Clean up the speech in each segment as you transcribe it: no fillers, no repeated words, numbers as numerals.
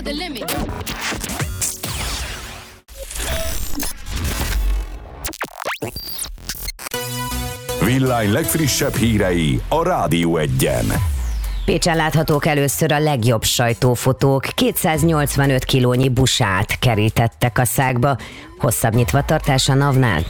the limit. Villany legfrissebb hírei a Rádió Egyen. Pécsen láthatók először a legjobb sajtófotók. 285 kilónyi busát kerítettek a szákba. Hosszabb nyitvatartás a NAV-nál.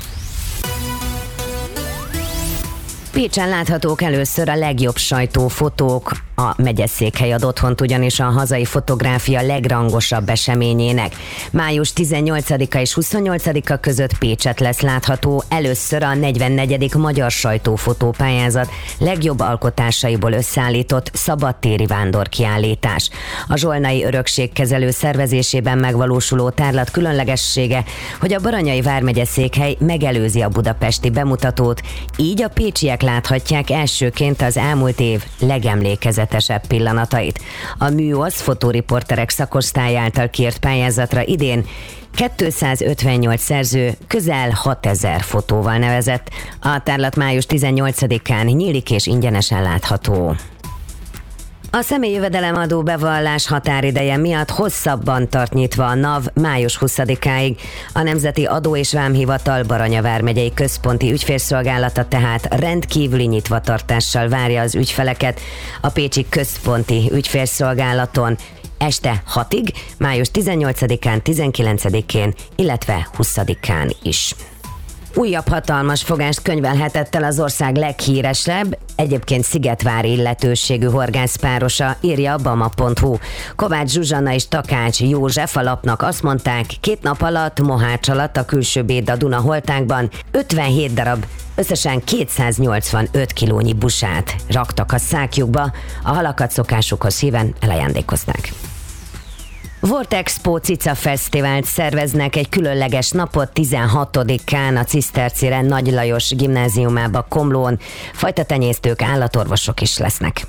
Pécsen láthatók először a legjobb sajtófotók. A megyeszékhely ad otthont ugyanis a hazai fotográfia legrangosabb eseményének. Május 18-a és 28-a között Pécset lesz látható először a 44. Magyar Sajtófotópályázat legjobb alkotásaiból összeállított szabadtéri vándorkiállítás. A zsolnai örökségkezelő szervezésében megvalósuló tárlat különlegessége, hogy a Baranyai vármegyeszékhely megelőzi a budapesti bemutatót, így a pécsiek láthatják elsőként az elmúlt év legemlékezetesebb pillanatait. A műosz fotóriporterek szakosztály által kiírt pályázatra idén 258 szerző közel 6000 fotóval nevezett. A tárlat május 18-án nyílik és ingyenesen látható. A személyjövedelemadó bevallás határideje miatt hosszabban tart nyitva a NAV május 20-áig. A Nemzeti Adó- és Vámhivatal Baranya vármegyei központi ügyfélszolgálata tehát rendkívüli nyitvatartással várja az ügyfeleket a pécsi központi ügyfélszolgálaton este 6-ig, május 18-án, 19-én, illetve 20-án is. Újabb hatalmas fogást könyvelhetett el az ország leghíresebb, egyébként szigetvári illetőségű horgászpárosa, írja a Bama.hu. Kovács Zsuzsanna és Takács József a lapnak azt mondták, 2 nap alatt, Mohács alatt a külső Béda Duna holtákban 57 darab, összesen 285 kilónyi busát raktak a szákjukba, a halakat szokásukhoz híven elajándékozták. Vortexpo Cica Fesztivált szerveznek egy különleges napot 16-án a Cisztercire Nagy Lajos gimnáziumába Komlón. Fajtatenyésztők, állatorvosok is lesznek.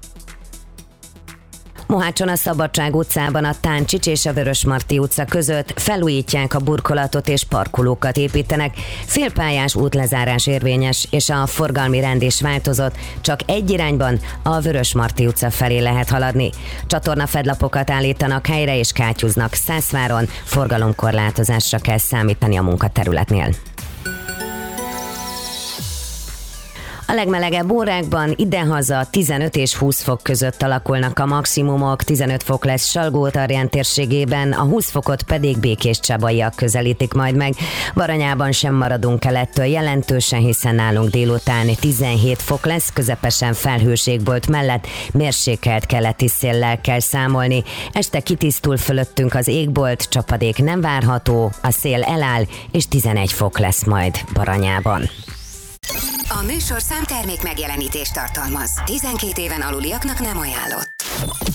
Mohácson a Szabadság utcában a Táncsics és a Vörösmarty utca között felújítják a burkolatot és parkolókat építenek. Félpályás útlezárás érvényes, és a forgalmi rend is változott, csak egy irányban a Vörösmarty utca felé lehet haladni. Csatornafedlapokat állítanak helyre és kátyúznak. Szászváron forgalomkorlátozásra kell számítani a munkaterületnél. A legmelegebb órákban idehaza 15 és 20 fok között alakulnak a maximumok, 15 fok lesz Salgó-Tarján térségében, a 20 fokot pedig Békéscsabaiak közelítik majd meg. Baranyában sem maradunk el ettől jelentősen, hiszen nálunk délután 17 fok lesz, közepesen felhőségbolt mellett mérsékelt keleti széllel kell számolni. Este kitisztul fölöttünk az égbolt, csapadék nem várható, a szél eláll, és 11 fok lesz majd Baranyában. A műsorszám termék megjelenítést tartalmaz. 12 éven aluliaknak nem ajánlott.